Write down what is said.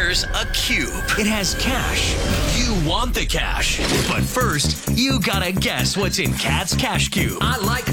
a cube. It has cash. You want the cash. But first, you gotta guess what's in Kat's Cash Cube. I like